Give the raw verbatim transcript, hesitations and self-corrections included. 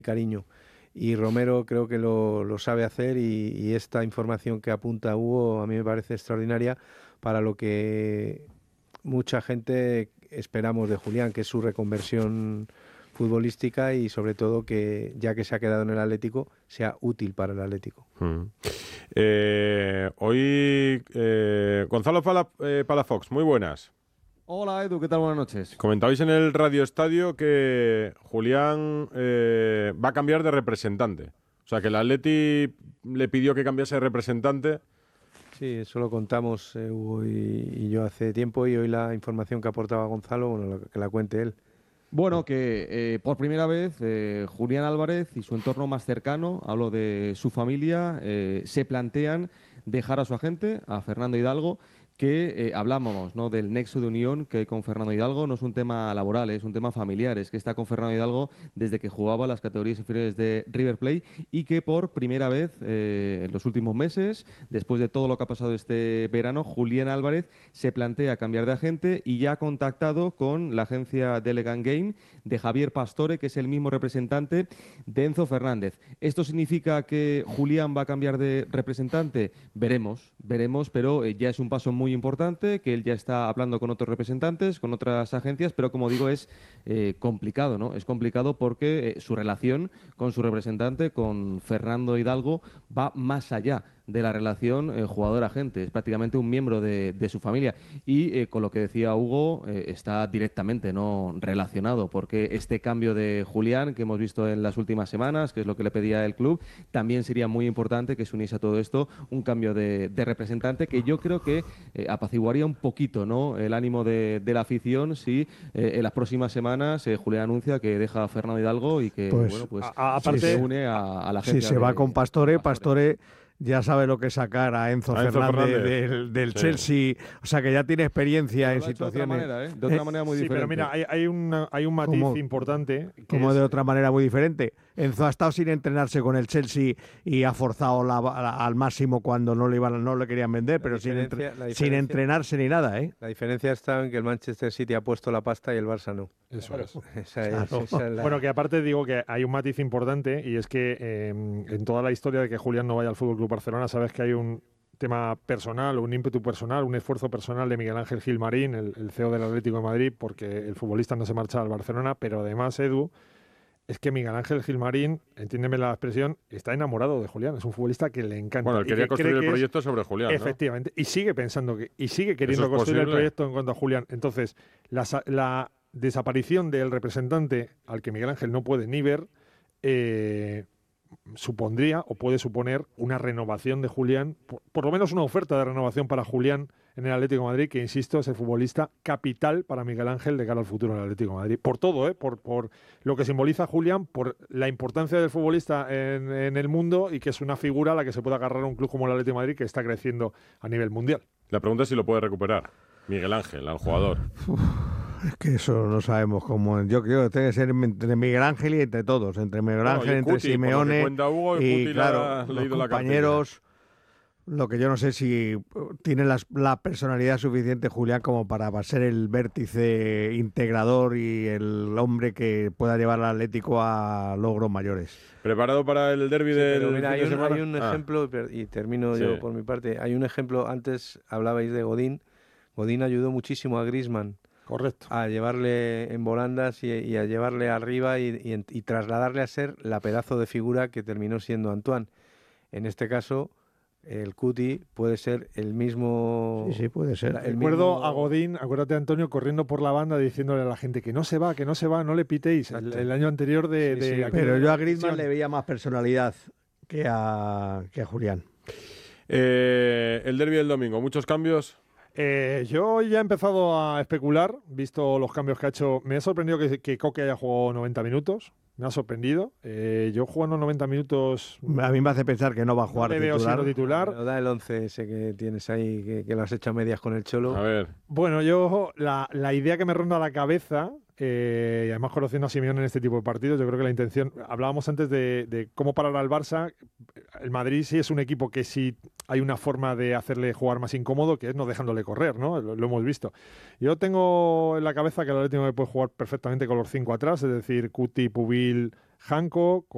cariño. Y Romero creo que lo, lo sabe hacer y, y esta información que apunta Hugo a mí me parece extraordinaria para lo que mucha gente esperamos de Julián, que es su reconversión futbolística y sobre todo que ya que se ha quedado en el Atlético sea útil para el Atlético. Mm. Eh, hoy eh, Gonzalo Pala, eh, Palafox, muy buenas. Hola Edu, ¿qué tal? Buenas noches. Comentabais en el Radio Estadio que Julián eh, va a cambiar de representante. O sea, que el Atleti le pidió que cambiase de representante. Sí, eso lo contamos eh, Hugo y, y yo hace tiempo y hoy la información que aportaba Gonzalo, bueno, que la cuente él. Bueno, que eh, por primera vez eh, Julián Álvarez y su entorno más cercano, hablo de su familia, eh, se plantean dejar a su agente, a Fernando Hidalgo, que eh, hablábamos, ¿no?, del nexo de unión que hay con Fernando Hidalgo. No es un tema laboral, es un tema familiar, es que está con Fernando Hidalgo desde que jugaba las categorías inferiores de River Plate y que por primera vez eh, en los últimos meses, después de todo lo que ha pasado este verano, Julián Álvarez se plantea cambiar de agente y ya ha contactado con la agencia Delegate Game de Javier Pastore, que es el mismo representante de Enzo Fernández. ¿Esto significa que Julián va a cambiar de representante? Veremos, veremos, pero eh, ya es un paso muy importante, que él ya está hablando con otros representantes, con otras agencias, pero como digo, es eh, complicado, ¿no? Es complicado porque eh, su relación con su representante, con Fernando Hidalgo, va más allá de la relación eh, jugador-agente. Es prácticamente un miembro de, de su familia. Y eh, con lo que decía Hugo, eh, está directamente no relacionado, porque este cambio de Julián que hemos visto en las últimas semanas, que es lo que le pedía el club, también sería muy importante que se uniese a todo esto un cambio de, de representante que yo creo que eh, apaciguaría un poquito, ¿no?, el ánimo de, de la afición si eh, en las próximas semanas eh, Julián anuncia que deja a Fernando Hidalgo y que pues, bueno, pues a, aparte, se une a, a la agencia. Si se de, va con Pastore, Pastore ya sabe lo que es sacar a Enzo, a Enzo Fernández, Fernández del, del sí. Chelsea, o sea que ya tiene experiencia pero en lo ha hecho situaciones. De otra manera, ¿eh? De otra eh, manera muy sí, diferente. pero mira, hay, hay, una, hay un matiz ¿Cómo? importante. Como es, de otra manera muy diferente. Enzo ha estado sin entrenarse con el Chelsea y ha forzado la, la, al máximo cuando no le iban, no le querían vender, La pero sin, entre, sin entrenarse ni nada, ¿eh? La diferencia está en que el Manchester City ha puesto la pasta y el Barça no. Eso es. Esa es, Claro. esa es la... Bueno, que aparte digo que hay un matiz importante y es que eh, en toda la historia de que Julián no vaya al F C Barcelona, sabes que hay un tema personal, un ímpetu personal, un esfuerzo personal de Miguel Ángel Gilmarín, el, el C E O del Atlético de Madrid, porque el futbolista no se marcha al Barcelona, pero además, Edu, es que Miguel Ángel Gilmarín, entiéndeme la expresión, está enamorado de Julián, es un futbolista que le encanta. Bueno, él quería que construir el es, proyecto sobre Julián, ¿no? Efectivamente, y sigue pensando que, y sigue queriendo ¿Eso es construir posible? el proyecto en cuanto a Julián. Entonces, la, la desaparición del representante al que Miguel Ángel no puede ni ver, eh, supondría o puede suponer una renovación de Julián, por, por lo menos una oferta de renovación para Julián en el Atlético de Madrid, que insisto, es el futbolista capital para Miguel Ángel de cara al futuro del Atlético de Madrid. Por todo, ¿eh? por, por lo que simboliza Julián, por la importancia del futbolista en, en el mundo y que es una figura a la que se puede agarrar un club como el Atlético de Madrid que está creciendo a nivel mundial. La pregunta es si lo puede recuperar Miguel Ángel, al jugador. Uf, es que eso no sabemos cómo. Yo creo que tiene que ser entre Miguel Ángel y entre todos, entre Miguel Bueno, Ángel, y entre Cuti, Simeone por lo que cuenta Hugo, y y, Cuti claro, la ha los leído la compañeros. Lo que yo no sé si tiene las, la personalidad suficiente Julián como para ser el vértice integrador y el hombre que pueda llevar al Atlético a logros mayores. ¿Preparado para el derbi Sí, del pero mira, fin hay de un, semana? hay un Ah. ejemplo, y termino Sí. yo por mi parte, hay un ejemplo, antes hablabais de Godín, Godín ayudó muchísimo a Griezmann Correcto. a llevarle en volandas y, y a llevarle arriba y, y, y trasladarle a ser la pedazo de figura que terminó siendo Antoine. En este caso, el Cuti puede ser el mismo... Sí, sí, puede ser. el Recuerdo mismo... a Godín, acuérdate Antonio, corriendo por la banda diciéndole a la gente que no se va, que no se va, no le pitéis. El, el año anterior de... Sí, de sí, Pero yo a Griezmann Sí. le veía más personalidad que a, que a Julián. Eh, el derbi del domingo, ¿muchos cambios? Eh, yo ya he empezado a especular, visto los cambios que ha hecho. Me ha sorprendido que, que Coque haya jugado noventa minutos. Me ha sorprendido. Eh, yo jugando noventa minutos... A mí me hace pensar que no va a jugar no le veo titular. siendo titular. Pero da el once ese que tienes ahí, que, que lo has hecho a medias con el Cholo. A ver. Bueno, yo la, la idea que me ronda la cabeza, eh, y además conociendo a Simeone en este tipo de partidos, yo creo que la intención, hablábamos antes de, de cómo parar al Barça, el Madrid sí es un equipo que sí hay una forma de hacerle jugar más incómodo, que es no dejándole correr, ¿no? Lo, lo hemos visto. Yo tengo en la cabeza que el Atlético puede jugar perfectamente con los cinco atrás, es decir, Cuti, Pubil, Janko,